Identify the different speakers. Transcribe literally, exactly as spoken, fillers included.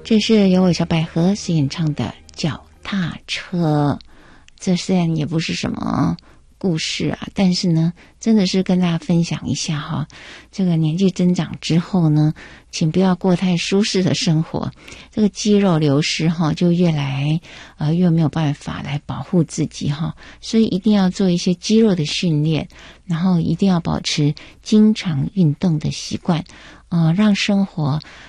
Speaker 1: 这是由小百合所演唱的脚踏车。这虽然也不是什么故事啊，但是呢真的是跟大家分享一下哈，这个年纪增长之后呢，请不要过太舒适的生活，这个肌肉流失哈，就越来呃越没有办法来保护自己哈，所以一定要做一些肌肉的训练，然后一定要保持经常运动的习惯，呃，让生活